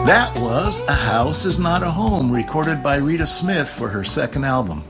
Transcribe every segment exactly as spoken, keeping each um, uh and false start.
That was A House Is Not a Home, recorded by Rita Smith for her second album.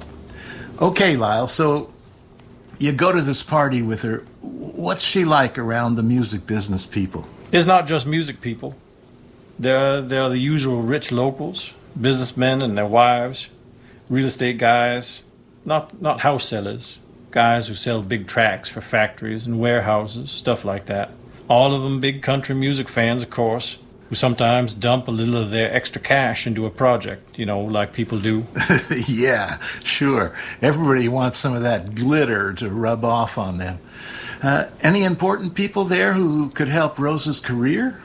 Okay, Lyle, so you go to this party with her. What's she like around the music business people? It's not just music people. There, there are the usual rich locals, businessmen and their wives, real estate guys, not, not house sellers, guys who sell big tracts for factories and warehouses, stuff like that. All of them big country music fans, of course, who sometimes dump a little of their extra cash into a project, you know, like people do. Yeah, sure. Everybody wants some of that glitter to rub off on them. Uh, any important people there who could help Rose's career?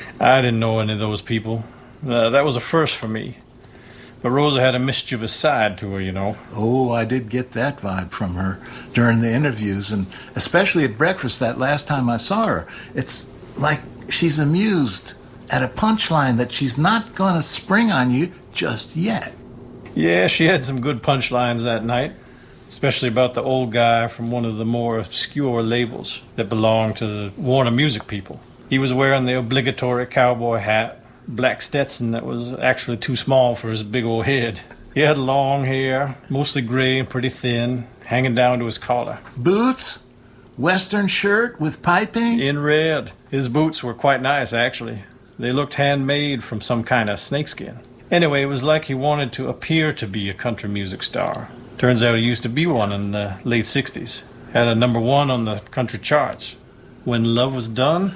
I didn't know any of those people. Uh, that was a first for me. But Rosa had a mischievous side to her, you know. Oh, I did get that vibe from her during the interviews, and especially at breakfast that last time I saw her. It's like she's amused at a punchline that she's not going to spring on you just yet. Yeah, she had some good punchlines that night, especially about the old guy from one of the more obscure labels that belonged to the Warner Music people. He was wearing the obligatory cowboy hat, black Stetson that was actually too small for his big old head. He had long hair, mostly gray and pretty thin, hanging down to his collar. Boots? Western shirt with piping? In red. His boots were quite nice, actually. They looked handmade from some kind of snakeskin. Anyway, it was like he wanted to appear to be a country music star. Turns out he used to be one in the late sixties. Had a number one on the country charts. When Love Was Done.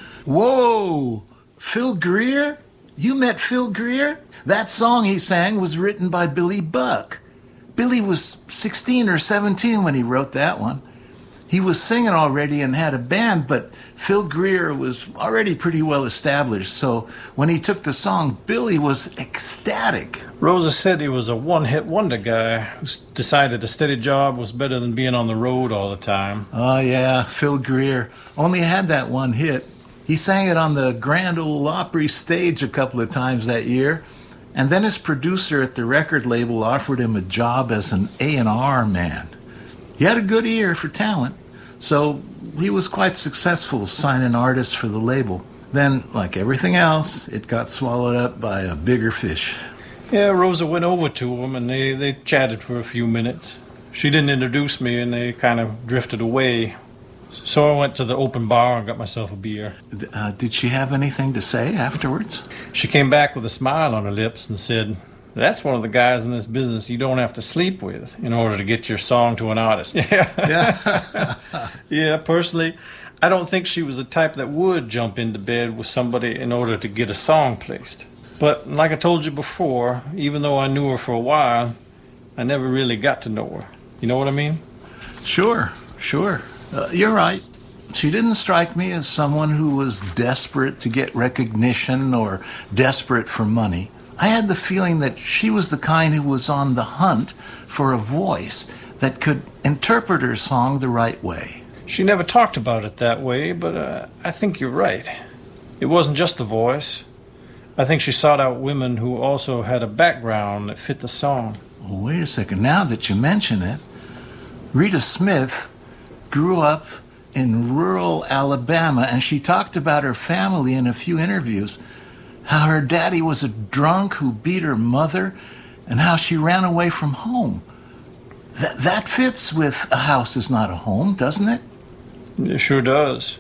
Whoa! Phil Greer? You met Phil Greer? That song he sang was written by Billy Buck. Billy was sixteen or seventeen when he wrote that one. He was singing already and had a band, but Phil Greer was already pretty well established, so when he took the song, Billy was ecstatic. Rosa said he was a one-hit wonder guy who decided a steady job was better than being on the road all the time. Oh, yeah, Phil Greer. Only had that one hit. He sang it on the Grand Ole Opry stage a couple of times that year, and then his producer at the record label offered him a job as an A and R man. He had a good ear for talent, so he was quite successful signing artists for the label. Then, like everything else, it got swallowed up by a bigger fish. Yeah, Rosa went over to him, and they, they chatted for a few minutes. She didn't introduce me, and they kind of drifted away. So I went to the open bar and got myself a beer. Uh, did she have anything to say afterwards? She came back with a smile on her lips and said, "That's one of the guys in this business you don't have to sleep with in order to get your song to an artist." Yeah. Yeah, personally, I don't think she was the type that would jump into bed with somebody in order to get a song placed. But like I told you before, even though I knew her for a while, I never really got to know her. You know what I mean? Sure, sure. Uh, you're right. She didn't strike me as someone who was desperate to get recognition or desperate for money. I had the feeling that she was the kind who was on the hunt for a voice that could interpret her song the right way. She never talked about it that way, but uh, I think you're right. It wasn't just the voice. I think she sought out women who also had a background that fit the song. Well, wait a second. Now that you mention it, Rita Smith grew up in rural Alabama, and she talked about her family in a few interviews. How her daddy was a drunk who beat her mother, and how she ran away from home. Th- that fits with A House Is Not a Home, doesn't it? It sure does.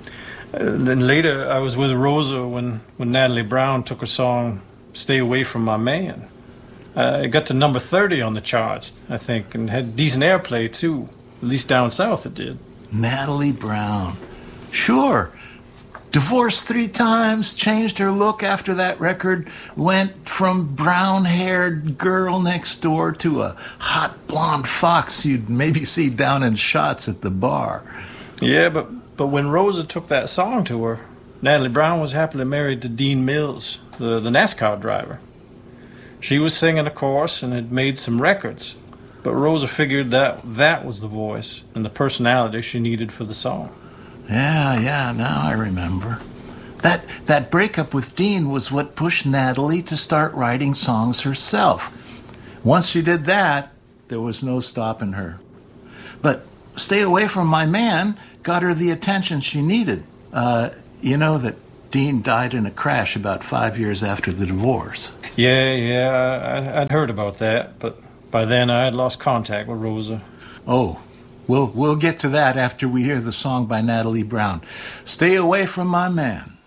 And then later, I was with Rosa when, when Natalie Brown took her song, "Stay Away From My Man." Uh, it got to number thirty on the charts, I think, and had decent airplay, too. At least down south it did. Natalie Brown. Sure. Divorced three times, changed her look after that record, went from brown-haired girl next door to a hot blonde fox you'd maybe see down in shots at the bar. Yeah, but, but when Rosa took that song to her, Natalie Brown was happily married to Dean Mills, the, the NASCAR driver. She was singing, of course, and had made some records, but Rosa figured that that was the voice and the personality she needed for the song. Yeah, yeah, now I remember. That that breakup with Dean was what pushed Natalie to start writing songs herself. Once she did that, there was no stopping her. But Stay Away From My Man got her the attention she needed. Uh, you know that Dean died in a crash about five years after the divorce. Yeah, yeah, I, I'd heard about that, but by then I had lost contact with Rosa. Oh, we'll, we'll get to that after we hear the song by Natalie Brown. Stay Away from My Man.